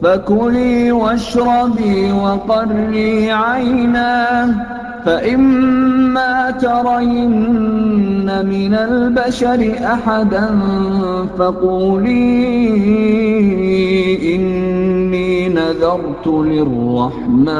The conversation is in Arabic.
فكلي واشربي وقري عينا، فإما ترين من البشر أحدا فقولي إني نذرت للرحمن